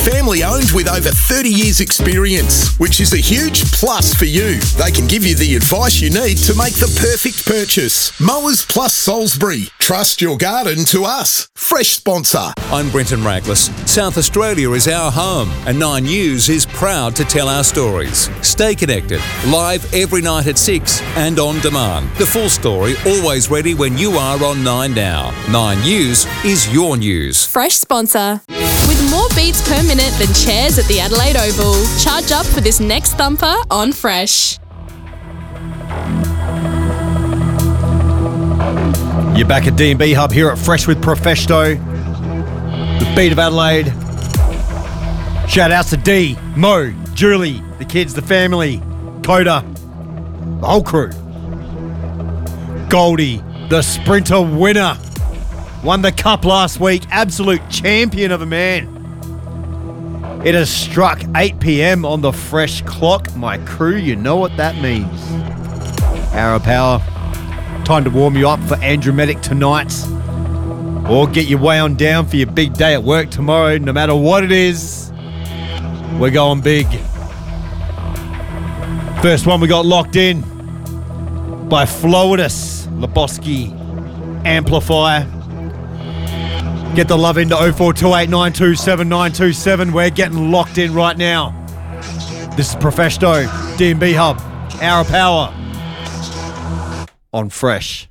Family owned with over 30 years experience, which is a huge plus for you. They can give you the advice you need to make the perfect purchase. Mowers Plus Salisbury. Trust your garden to us. Fresh sponsor. I'm Brenton Raglis. South Australia is our home, and 9 News is proud to tell our stories. Stay connected, live every night at 6 and on demand. The full story always ready when you are on 9 Now. 9 News is your news. Fresh sponsor. With more beats per minute than chairs at the Adelaide Oval. Charge up for this next thumper on Fresh. You're back at D&B Hub here at Fresh with Profesto. The beat of Adelaide. Shout outs to D, Mo, Julie, the kids, the family, Coda, the whole crew. Goldie, the sprinter winner. Won the cup last week. Absolute champion of a man. It has struck 8 p.m. on the Fresh clock. My crew, you know what that means. Hour of power. Time to warm you up for Andrometic tonight. Or get you wound down for your big day at work tomorrow. No matter what it is, we're going big. First one we got locked in by Floetus Lebowski Amplifier. Get the love into 0428927927. We're getting locked in right now. This is Profesto, D&B Hub, Hour of Power on Fresh.